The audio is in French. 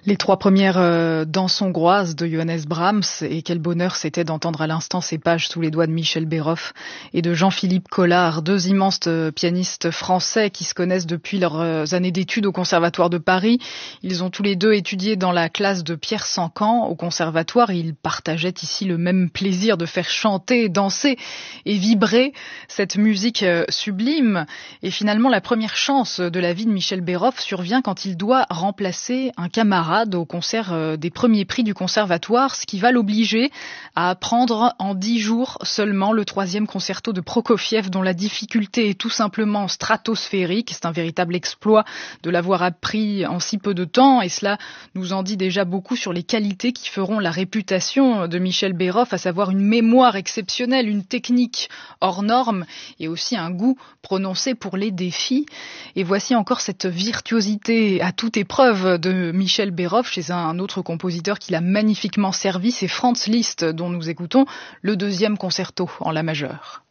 Les trois premières danses hongroises de Johannes Brahms, et quel bonheur c'était d'entendre à l'instant ces pages sous les doigts de Michel Béroff et de Jean-Philippe Collard, deux immenses pianistes français qui se connaissent depuis leurs années d'études au Conservatoire de Paris. Ils ont tous les deux étudié dans la classe de Pierre Sancan au Conservatoire et ils partageaient ici le même plaisir de faire chanter, danser et vibrer cette musique sublime. Et finalement, la première chance de la vie de Michel Béroff survient quand il doit remplacer un camarade au concert des premiers prix du conservatoire, ce qui va l'obliger à apprendre en 10 jours seulement le 3e concerto de Prokofiev, dont la difficulté est tout simplement stratosphérique. C'est un véritable exploit de l'avoir appris en si peu de temps, et cela nous en dit déjà beaucoup sur les qualités qui feront la réputation de Michel Béroff, à savoir une mémoire exceptionnelle, une technique hors norme et aussi un goût prononcé pour les défis. Et voici encore cette virtuosité à toute épreuve de Michel Béroff chez un autre compositeur qui l'a magnifiquement servi, c'est Franz Liszt, dont nous écoutons le 2e concerto en la majeure.